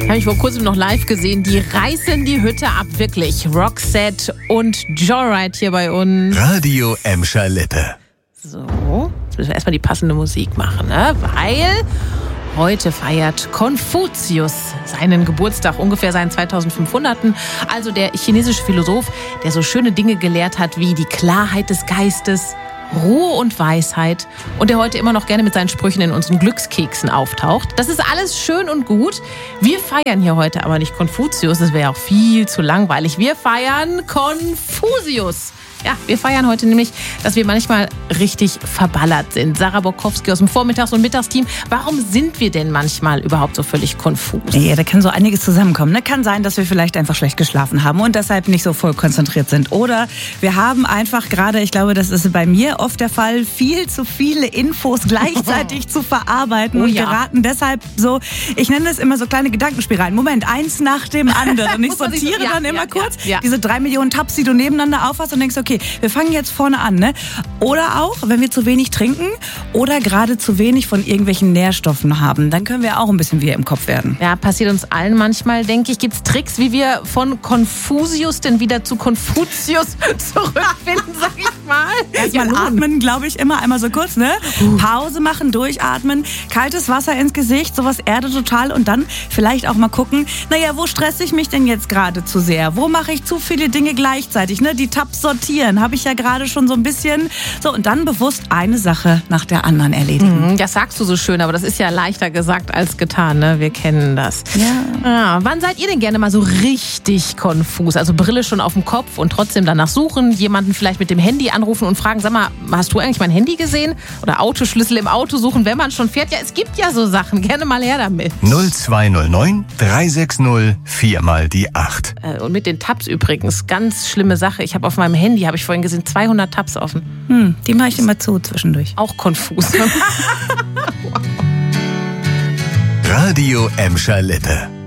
Habe ich vor kurzem noch live gesehen. Die reißen die Hütte ab, wirklich. Roxette und Joyride hier bei uns. Radio Emscher Lippe. So, jetzt müssen wir erstmal die passende Musik machen, ne? Weil heute feiert Konfuzius seinen Geburtstag, ungefähr seinen 2500. Also der chinesische Philosoph, der so schöne Dinge gelehrt hat wie die Klarheit des Geistes, Ruhe und Weisheit und der heute immer noch gerne mit seinen Sprüchen in unseren Glückskeksen auftaucht. Das ist alles schön und gut. Wir feiern hier heute aber nicht Konfuzius, das wäre auch viel zu langweilig. Wir feiern Konfusius. Ja, wir feiern heute nämlich, dass wir manchmal richtig verballert sind. Sarah Borkowski aus dem Vormittags- und Mittagsteam. Warum sind wir denn manchmal überhaupt so völlig konfus? Ja, da kann so einiges zusammenkommen. Ne? Kann sein, dass wir vielleicht einfach schlecht geschlafen haben und deshalb nicht so voll konzentriert sind. Oder wir haben einfach gerade, ich glaube, das ist bei mir oft der Fall, viel zu viele Infos gleichzeitig zu verarbeiten und geraten deshalb so, ich nenne das immer so kleine Gedankenspiralen. Moment, eins nach dem anderen. Und ich sortiere dann immer kurz diese 3 Millionen Tabs, die du nebeneinander aufhast und denkst, okay, wir fangen jetzt vorne an, ne? Oder auch, wenn wir zu wenig trinken oder gerade zu wenig von irgendwelchen Nährstoffen haben, dann können wir auch ein bisschen wieder im Kopf werden. Ja, passiert uns allen manchmal, denke ich. Gibt es Tricks, wie wir von Konfusius denn wieder zu Konfuzius zurückfinden, sag ich mal? Erstmal atmen, glaube ich, immer einmal so kurz, ne? Pause machen, durchatmen, kaltes Wasser ins Gesicht, sowas erdet total und dann vielleicht auch mal gucken, naja, wo stresse ich mich denn jetzt gerade zu sehr? Wo mache ich zu viele Dinge gleichzeitig, ne? Die Tabs sortieren, habe ich ja gerade schon so ein bisschen. So, und dann bewusst eine Sache nach der anderen erledigen. Das sagst du so schön, aber das ist ja leichter gesagt als getan, ne? Wir kennen das. Ja. Wann seid ihr denn gerne mal so richtig konfus? Also Brille schon auf dem Kopf und trotzdem danach suchen, jemanden vielleicht mit dem Handy anrufen und fragen, sag mal, hast du eigentlich mein Handy gesehen? Oder Autoschlüssel im Auto suchen, wenn man schon fährt? Ja, es gibt ja so Sachen. Gerne mal her damit. 0209 360 4 mal die 8. Und mit den Tabs übrigens, ganz schlimme Sache. Ich habe auf meinem Handy, habe ich vorhin gesehen, 200 Tabs offen. Die mache ich immer zu zwischendurch. Auch konfus. Radio Emscher Lippe.